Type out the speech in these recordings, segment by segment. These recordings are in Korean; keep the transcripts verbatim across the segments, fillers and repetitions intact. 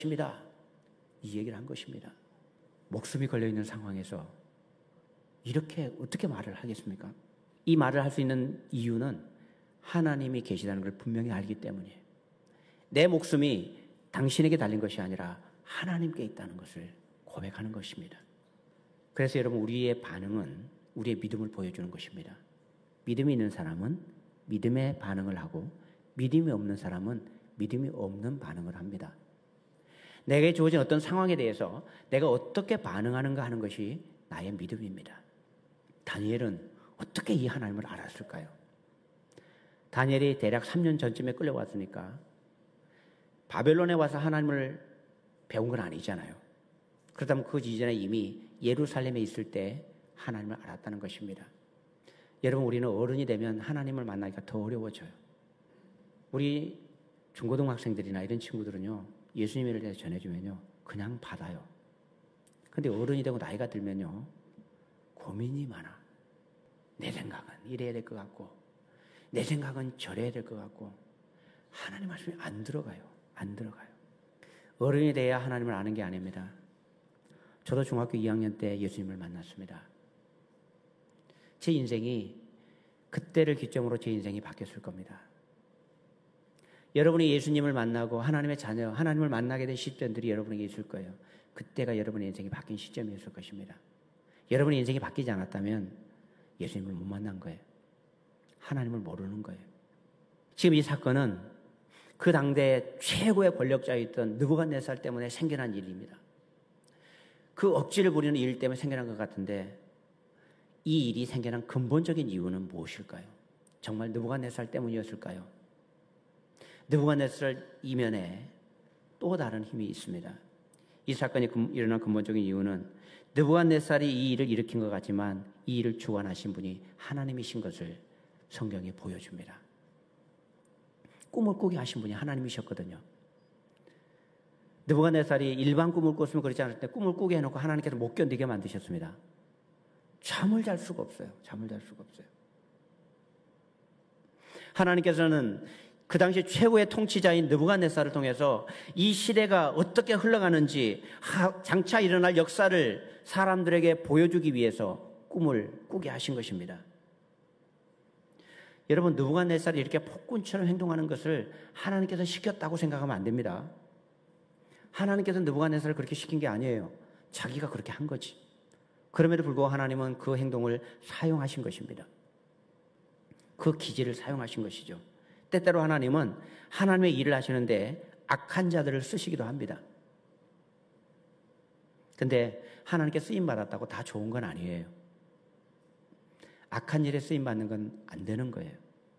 입니다. 이 얘기를 한 것입니다. 목숨이 걸려있는 상황에서 이렇게 어떻게 말을 하겠습니까? 이 말을 할 수 있는 이유는 하나님이 계시다는 걸 분명히 알기 때문이에요. 내 목숨이 당신에게 달린 것이 아니라 하나님께 있다는 것을 고백하는 것입니다. 그래서 여러분, 우리의 반응은 우리의 믿음을 보여주는 것입니다. 믿음이 있는 사람은 믿음의 반응을 하고 믿음이 없는 사람은 믿음이 없는 반응을 합니다. 내게 주어진 어떤 상황에 대해서 내가 어떻게 반응하는가 하는 것이 나의 믿음입니다. 다니엘은 어떻게 이 하나님을 알았을까요? 다니엘이 대략 삼 년 전쯤에 끌려왔으니까 바벨론에 와서 하나님을 배운 건 아니잖아요. 그렇다면 그 이전에 이미 예루살렘에 있을 때 하나님을 알았다는 것입니다. 여러분, 우리는 어른이 되면 하나님을 만나기가 더 어려워져요. 우리 중고등학생들이나 이런 친구들은요, 예수님에 대해서 전해주면요, 그냥 받아요. 근데 어른이 되고 나이가 들면요, 고민이 많아. 내 생각은 이래야 될 것 같고, 내 생각은 저래야 될 것 같고, 하나님 말씀이 안 들어가요. 안 들어가요. 어른이 돼야 하나님을 아는 게 아닙니다. 저도 중학교 이 학년 때 예수님을 만났습니다. 제 인생이 그때를 기점으로 제 인생이 바뀌었을 겁니다. 여러분이 예수님을 만나고 하나님의 자녀, 하나님을 만나게 된 시점들이 여러분에게 있을 거예요. 그때가 여러분의 인생이 바뀐 시점이었을 것입니다. 여러분의 인생이 바뀌지 않았다면 예수님을 못 만난 거예요. 하나님을 모르는 거예요. 지금 이 사건은 그 당대 최고의 권력자였던 느부갓네살 때문에 생겨난 일입니다. 그 억지를 부리는 일 때문에 생겨난 것 같은데, 이 일이 생겨난 근본적인 이유는 무엇일까요? 정말 느부갓네살 때문이었을까요? 느부갓네살 이면에 또 다른 힘이 있습니다. 이 사건이 일어난 근본적인 이유는 느부갓네살이 이 일을 일으킨 것 같지만 이 일을 주관하신 분이 하나님이신 것을 성경에 보여줍니다. 꿈을 꾸게 하신 분이 하나님이셨거든요. 느부갓네살이 일반 꿈을 꿨으면 그렇지 않을 때 꿈을 꾸게 해놓고 하나님께서 못 견디게 만드셨습니다. 잠을 잘 수가 없어요. 잠을 잘 수가 없어요. 하나님께서는 그 당시 최고의 통치자인 느부갓네살을 통해서 이 시대가 어떻게 흘러가는지, 장차 일어날 역사를 사람들에게 보여주기 위해서 꿈을 꾸게 하신 것입니다. 여러분, 느부갓네살이 이렇게 폭군처럼 행동하는 것을 하나님께서 시켰다고 생각하면 안 됩니다. 하나님께서 느부갓네살을 그렇게 시킨 게 아니에요. 자기가 그렇게 한 거지. 그럼에도 불구하고 하나님은 그 행동을 사용하신 것입니다. 그 기질을 사용하신 것이죠. 때때로 하나님은 하나님의 일을 하시는데 악한 자들을 쓰시기도 합니다. 근데 하나님께 쓰임받았다고 다 좋은 건 아니에요. 악한 일에 쓰임받는 건 안 되는 거예요.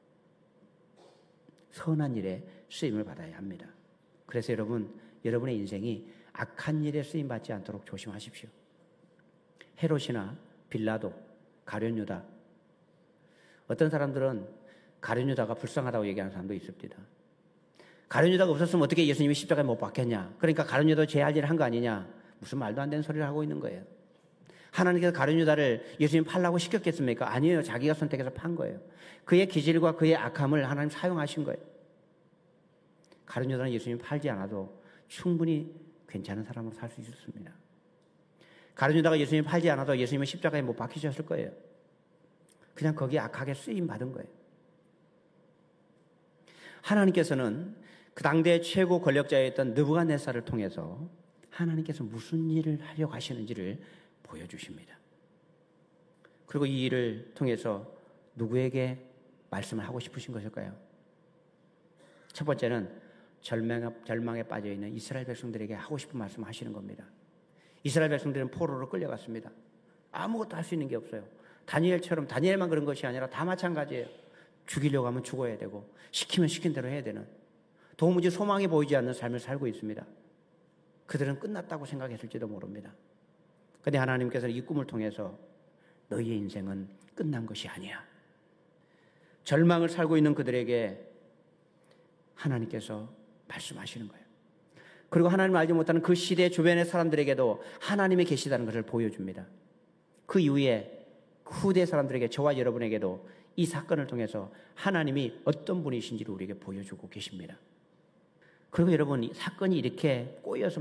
선한 일에 쓰임을 받아야 합니다. 그래서 여러분, 여러분의 인생이 악한 일에 쓰임받지 않도록 조심하십시오. 헤롯이나 빌라도, 가룟 유다, 어떤 사람들은 가룟 유다가 불쌍하다고 얘기하는 사람도 있습니다. 가룟 유다가 없었으면 어떻게 예수님이 십자가에 못 박혔냐? 그러니까 가룟 유다도 죄할 일을 한 거 아니냐? 무슨 말도 안 되는 소리를 하고 있는 거예요. 하나님께서 가룟 유다를 예수님 팔라고 시켰겠습니까? 아니에요. 자기가 선택해서 판 거예요. 그의 기질과 그의 악함을 하나님 사용하신 거예요. 가룟 유다는 예수님 팔지 않아도 충분히 괜찮은 사람으로 살 수 있었습니다. 가룟 유다가 예수님 팔지 않아도 예수님은 십자가에 못 박히셨을 거예요. 그냥 거기에 악하게 쓰임 받은 거예요. 하나님께서는 그 당대 최고 권력자였던 느부갓네살을 통해서 하나님께서 무슨 일을 하려고 하시는지를 보여주십니다. 그리고 이 일을 통해서 누구에게 말씀을 하고 싶으신 것일까요? 첫 번째는 절망에, 절망에 빠져있는 이스라엘 백성들에게 하고 싶은 말씀을 하시는 겁니다. 이스라엘 백성들은 포로로 끌려갔습니다. 아무것도 할 수 있는 게 없어요. 다니엘처럼, 다니엘만 그런 것이 아니라 다 마찬가지예요. 죽이려고 하면 죽어야 되고 시키면 시킨 대로 해야 되는, 도무지 소망이 보이지 않는 삶을 살고 있습니다. 그들은 끝났다고 생각했을지도 모릅니다. 그런데 하나님께서는 이 꿈을 통해서 너희의 인생은 끝난 것이 아니야. 절망을 살고 있는 그들에게 하나님께서 말씀하시는 거예요. 그리고 하나님을 알지 못하는 그 시대 주변의 사람들에게도 하나님이 계시다는 것을 보여줍니다. 그 이후에 후대 사람들에게, 저와 여러분에게도 이 사건을 통해서 하나님이 어떤 분이신지를 우리에게 보여주고 계십니다. 그리고 여러분, 이 사건이 이렇게 꼬여서